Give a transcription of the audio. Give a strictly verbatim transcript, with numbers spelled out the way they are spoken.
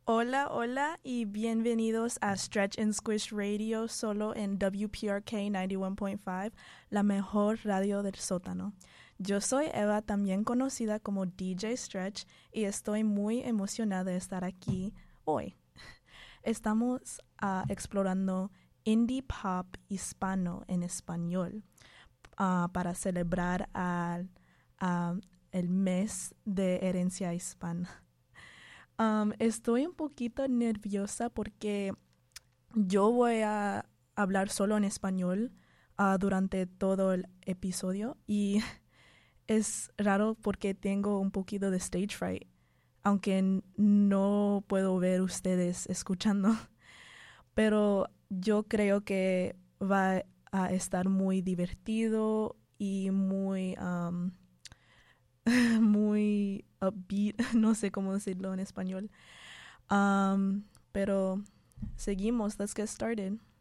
Hola, hola y bienvenidos a Stretch and Squish Radio solo en W P R K noventa y uno punto cinco, la mejor radio del sótano. Yo soy Eva, también conocida como D J Stretch, y estoy muy emocionada de estar aquí hoy. Estamos uh, explorando indie pop hispano en español uh, para celebrar al, uh, el mes de herencia hispana. Um, estoy un poquito nerviosa porque yo voy a hablar solo en español uh, durante todo el episodio y es raro porque tengo un poquito de stage fright, aunque n- no puedo ver ustedes escuchando, pero yo creo que va a estar muy divertido y muy, um, muy upbeat, no sé cómo decirlo en español. Um, pero seguimos, let's get started.